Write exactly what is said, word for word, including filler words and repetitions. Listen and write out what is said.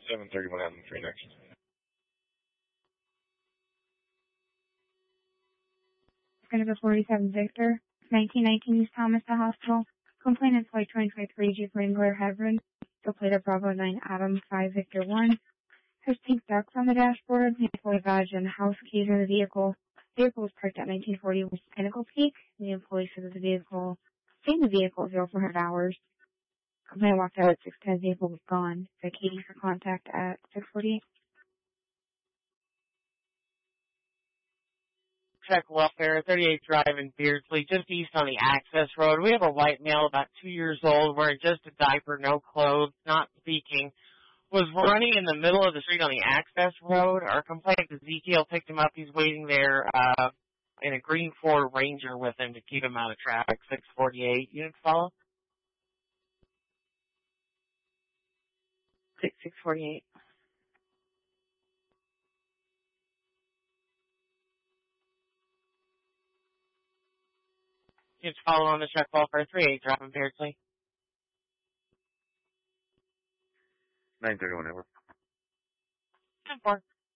seven thirty-one Adams three next. Senator forty-seven Victor, nineteen nineteen East Thomas to Hospital. Complainant flight twenty twenty-three Jeep Wrangler Hebron. Still plate of Bravo nine Adam five Victor one. There's pink ducks on the dashboard, employee badge and house keys in the vehicle. The vehicle was parked at nineteen forty West Pinnacle Peak. The employee said that the vehicle, stayed in the vehicle zero four hundred hours. Complainant walked out at six ten, the vehicle was gone. The key for contact at six forty-eight. Check welfare, thirty-eight Drive in Beardsley, just east on the access road. We have a white male about two years old, wearing just a diaper, no clothes, not speaking. Was running in the middle of the street on the access road. Our complainant Ezekiel picked him up. He's waiting there uh, in a green Ford Ranger with him to keep him out of traffic. six forty-eight. Unit follow? six forty-eight. Unit follow on the check welfare, thirty-eight Drive in Beardsley. nine thirty-one, over. ten four.